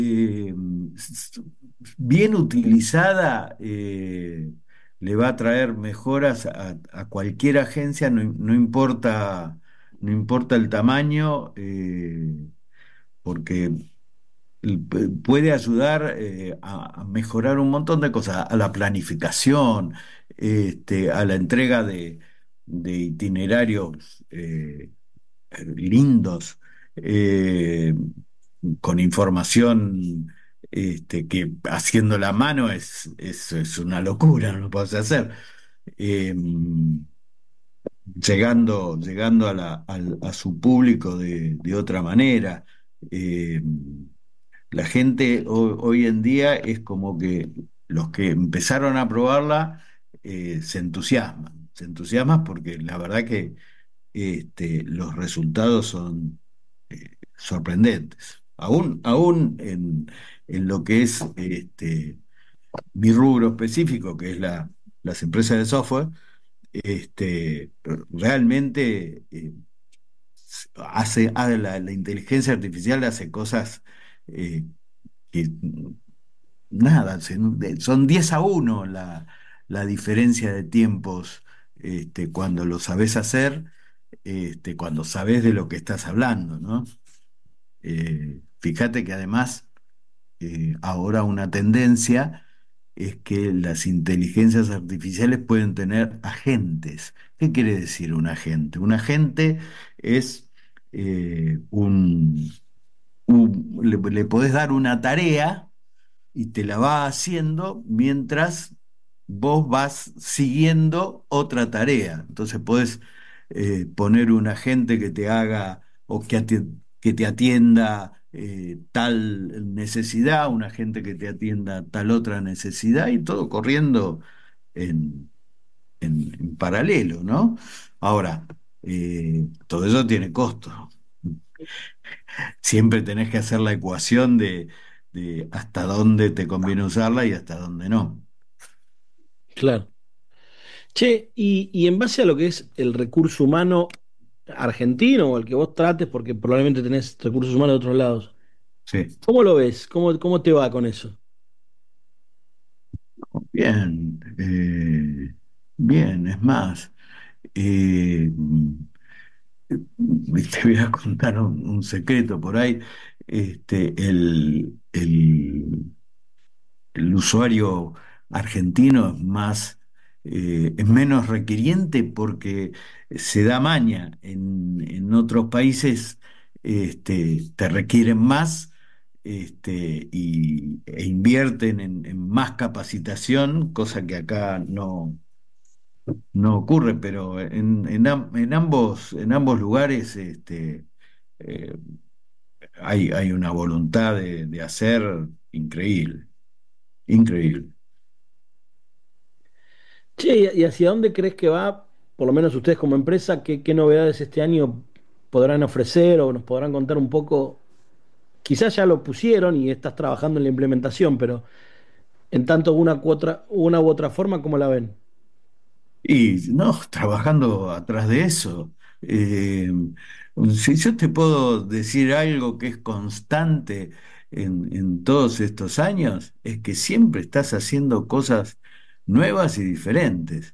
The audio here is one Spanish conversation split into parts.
eh, bien utilizada, le va a traer mejoras a cualquier agencia, no importa, no importa el tamaño, porque puede ayudar a mejorar un montón de cosas, a la planificación, a la entrega de itinerarios lindos, eh, con información que haciendo la mano es una locura, no lo puedes hacer. Eh, llegando a su público de otra manera. Eh, la gente hoy en día es como que los que empezaron a probarla se entusiasman porque la verdad que los resultados son sorprendentes. Aún en lo que es mi rubro específico, que es las empresas de software, realmente la inteligencia artificial hace cosas eh, que nada, son 10-1 la diferencia de tiempos cuando lo sabés hacer, cuando sabés de lo que estás hablando, ¿no? Fíjate que además ahora una tendencia es que las inteligencias artificiales pueden tener agentes. ¿Qué quiere decir un agente? Un agente es le podés dar una tarea y te la va haciendo mientras vos vas siguiendo otra tarea. Entonces podés poner un agente que te haga o que te atienda tal necesidad, un agente que te atienda tal otra necesidad y todo corriendo en, en paralelo, ¿no? Ahora, todo eso tiene costo. Siempre tenés que hacer la ecuación de hasta dónde te conviene usarla y hasta dónde no. Claro. Che, y en base a lo que es el recurso humano argentino o el que vos trates, porque probablemente tenés recursos humanos de otros lados, Sí, ¿cómo lo ves? ¿Cómo te va con eso? bien, bien, es más, eh, te voy a contar un secreto por ahí. El usuario argentino es menos requiriente porque se da maña. En otros países te requieren más e invierten en más capacitación, cosa que acá no ocurre, pero en ambos lugares eh, hay una voluntad de hacer increíble, increíble. Che, ¿y hacia dónde crees que va, por lo menos ustedes como empresa, qué novedades este año podrán ofrecer o nos podrán contar un poco? Quizás ya lo pusieron y estás trabajando en la implementación, pero en tanto una u otra forma, ¿cómo la ven? Y no, trabajando atrás de eso. Si yo te puedo decir algo que es constante en todos estos años, es que siempre estás haciendo cosas nuevas y diferentes.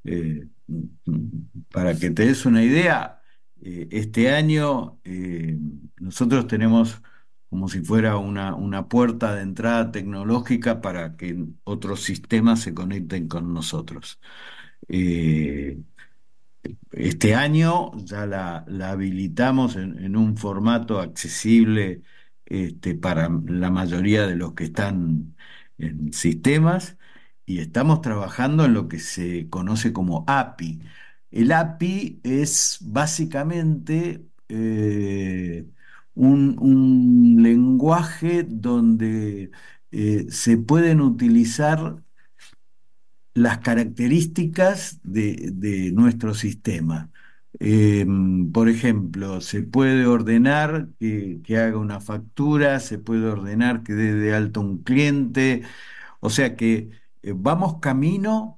Para que te des una idea, este año nosotros tenemos como si fuera una puerta de entrada tecnológica para que otros sistemas se conecten con nosotros. Eh, este año ya la habilitamos en un formato accesible para la mayoría de los que están en sistemas y estamos trabajando en lo que se conoce como API. El API es básicamente un lenguaje donde se pueden utilizar las características de nuestro sistema. Eh, por ejemplo, se puede ordenar que haga una factura, se puede ordenar que dé de alta un cliente, o sea que vamos camino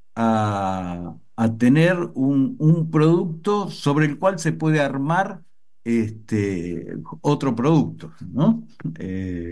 a tener un producto sobre el cual se puede armar otro producto, ¿no?